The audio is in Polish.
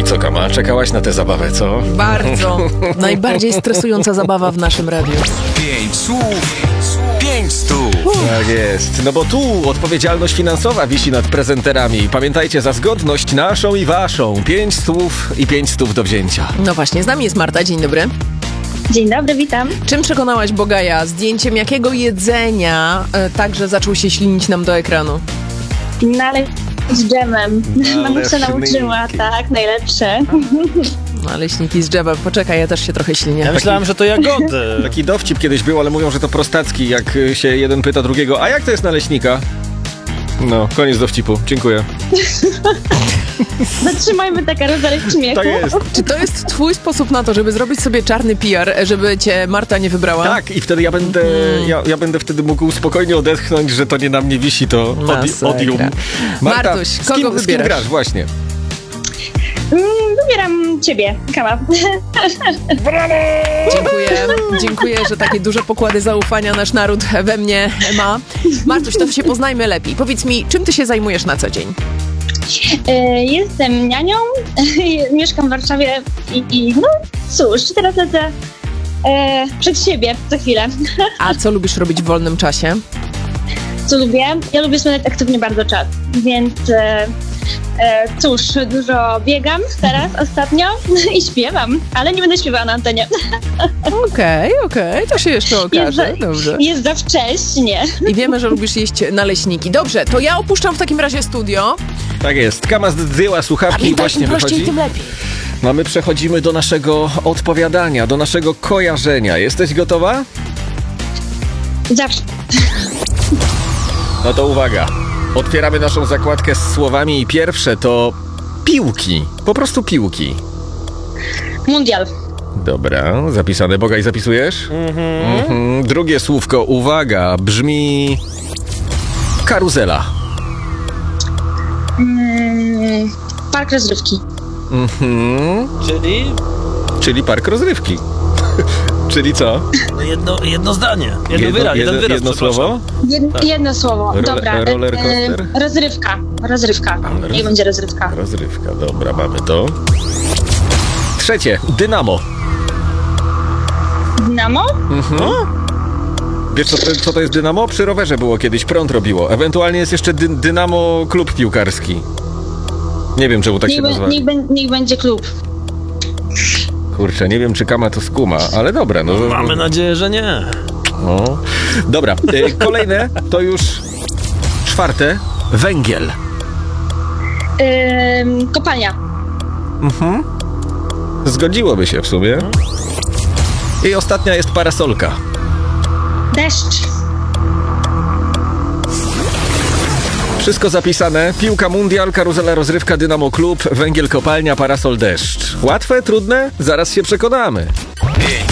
I co, Kama, czekałaś na tę zabawę, co? Bardzo. Najbardziej stresująca zabawa w naszym radiu. 5 słów, 5 stów. Tak jest. No bo tu odpowiedzialność finansowa wisi nad prezenterami. Pamiętajcie, za zgodność naszą i waszą. 5 słów i 5 stów do wzięcia. No właśnie, z nami jest Marta. Dzień dobry. Dzień dobry, witam. Czym przekonałaś Bogaja? Zdjęciem jakiego jedzenia także zaczął się ślinić nam do ekranu? Z dżemem. Mamusia Naleśniki. nauczyła, tak, najlepsze. Naleśniki z dżemem. Poczekaj, ja też się trochę ślinię. Ja myślałem, że to jagody. Taki dowcip kiedyś był, ale mówią, że to prostacki, jak się jeden pyta drugiego, a jak to jest naleśnika? No, koniec dowcipu. Dziękuję. Zatrzymajmy tę karuzelę śmiechu. Tak jest. Czy to jest twój sposób na to, żeby zrobić sobie czarny PR, żeby cię Marta nie wybrała? Tak, i wtedy ja będę wtedy mógł spokojnie odetchnąć, że to nie na mnie wisi, to Masakra. odium. Marta, Martuś, z kogo kim wybierasz? grasz? Właśnie. Wybieram ciebie, Kama. Dziękuję, że takie duże pokłady zaufania nasz naród we mnie ma. Martuś, to się poznajmy lepiej. Powiedz mi, czym ty się zajmujesz na co dzień? Jestem nianią, mieszkam w Warszawie i no cóż, teraz lecę przed siebie za chwilę. A co lubisz robić w wolnym czasie? Co lubię? Ja lubię spędzać aktywnie bardzo czas, więc cóż, dużo biegam teraz ostatnio i śpiewam, ale nie będę śpiewała na antenie. Okej, to się jeszcze okaże. Dobrze. Jest za wcześnie. I wiemy, że lubisz jeść naleśniki. Dobrze, to ja opuszczam w takim razie studio. Tak jest. Kama zdjęła słuchawki i właśnie im prościej, wychodzi. tym lepiej. No my przechodzimy do naszego odpowiadania, do naszego kojarzenia. Jesteś gotowa? Zawsze. No to uwaga. Otwieramy naszą zakładkę z słowami i pierwsze to piłki. Po prostu piłki. Mundial. Dobra, zapisane. Bogaj, zapisujesz? Drugie słówko, uwaga, brzmi karuzela. Park rozrywki. Czyli park rozrywki. Czyli co? Jedno zdanie. Jeden wyraz, jedno słowo? Jedno słowo. Dobra. Roller coaster? Rozrywka. Niech będzie rozrywka. Rozrywka, dobra, mamy to. Trzecie, dynamo. Dynamo? Wiesz co to jest dynamo? Przy rowerze było kiedyś, prąd robiło. Ewentualnie jest jeszcze dynamo klub piłkarski. Nie wiem, czemu tak się nazywa. Niech będzie klub. Kurczę, nie wiem, czy Kama to skuma, ale dobra. No, Mamy nadzieję, że nie. no. Dobra, kolejne to już czwarte, węgiel. Kopalnia. Zgodziłoby się w sumie. I ostatnia jest parasolka. Deszcz. Wszystko zapisane. Piłka mundial, karuzela rozrywka, dynamo klub, węgiel kopalnia, parasol deszcz. Łatwe, trudne? Zaraz się przekonamy. 5